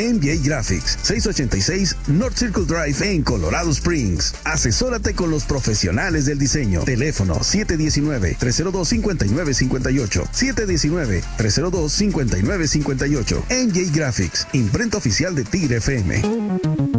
MJ Graphics, 686 North Circle Drive en Colorado Springs. Asesórate con los profesionales del diseño. Teléfono 719-302-5958. 719-302-5958. MJ Graphics, imprenta oficial de Tigre FM.